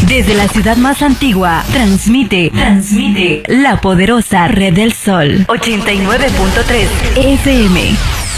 Desde la ciudad más antigua, transmite la poderosa Red del Sol, 89.3 FM.